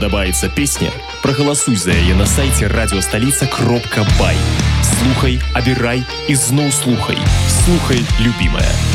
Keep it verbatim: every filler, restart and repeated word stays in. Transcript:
падабаецца песня, прагаласуй за яе на сайце радиостолица кропка бай. Слухай, абірай і зноў слухай. Слухай, любімая.